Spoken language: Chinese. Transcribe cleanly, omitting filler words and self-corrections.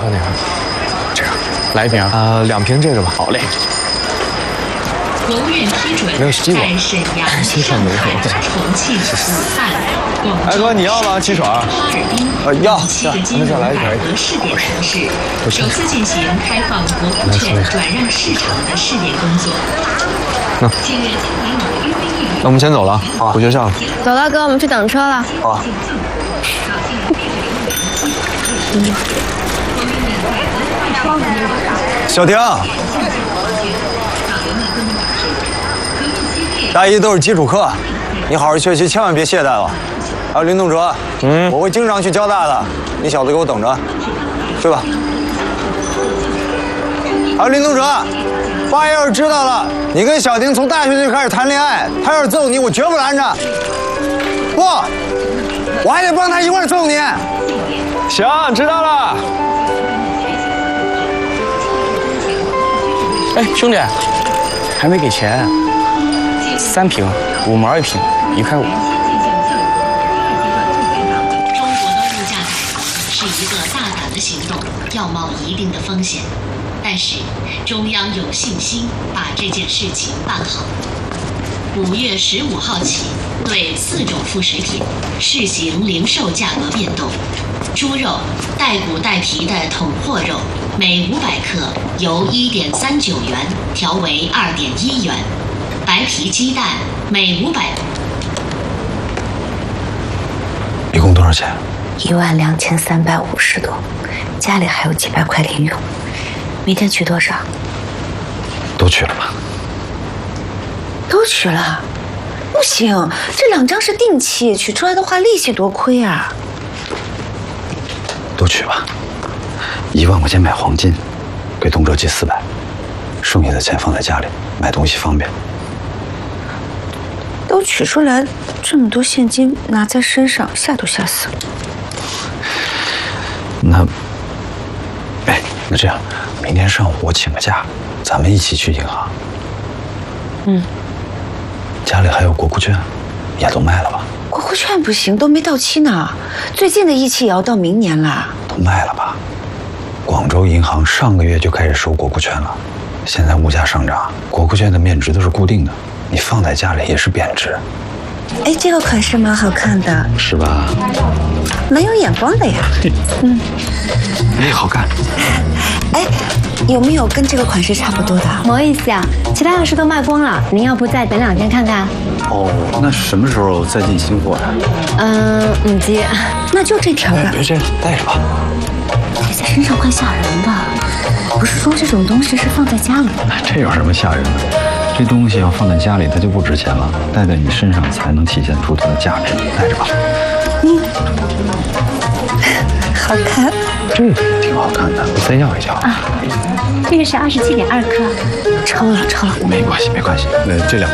喝哪个？这个，来一瓶 2瓶这个吧。 好嘞。 国务院批准没有鸡爪， 在沈阳、上海、重庆、武汉、广州、 哎哥，你要吗？鸡爪？ 哈尔滨要。 7个金融改革试点城市，首次进行开放国库券转让市场的试点工作。近日， 那我们先走了，回学校了。 走了，哥，我们去等车了。 好。小婷，大一都是基础课，你好好学习，千万别懈怠了。还有林东哲，我会经常去交大的，你小子给我等着，睡吧。还有林东哲，爸要是知道了，你跟小婷从大学就开始谈恋爱，他要是揍你，我绝不拦着。不，我还得帮他一块儿揍你。行，知道了。 哎，兄弟，还没给钱，3瓶，5毛1瓶，1块5。 中国的物价改革是一个大胆的行动，要冒一定的风险，但是中央有信心把这件事情办好。5月15号起，对4种副食品试行零售价格变动。猪肉带骨带皮的桶货肉，每500克由1.39元调为2.1元；白皮鸡蛋每500。 一共多少钱 12350多，家里还有几百块零用。明天取多少？ 都取了吧？ 都取了？不行，这2张是定期，取出来的话利息多亏啊！ 都取吧，1万块钱买黄金，给东哲寄400，剩下的钱放在家里，买东西方便。 都取出来，这么多现金拿在身上，吓都吓死了。 那这样，明天上午我请个假，咱们一起去银行。家里还有国库券，也都卖了吧？ 国库券不行，都没到期呢。最近的1期也要到明年了。 都卖了吧？广州银行上个月就开始收国库券了，现在物价上涨，国库券的面值都是固定的，你放在家里也是贬值。 哎，这个款式蛮好看的， 是吧？ 蛮有眼光的呀。 好看。 哎，有没有跟这个款式差不多的？ 不好意思啊，其他样式都卖光了，您要不再等2天看看？ 哦，那什么时候再进新货呀？ 母鸡， 那就这条吧。 别这样，带着吧。 戴在身上怪吓人的，不是说这种东西是放在家里？ 这有什么吓人的？这东西要放在家里，它就不值钱了，戴在你身上才能体现出它的价值。带着吧。 好看。 这个也挺好看的，再要一条啊。 这个是27.2克，超了。 没关系，这2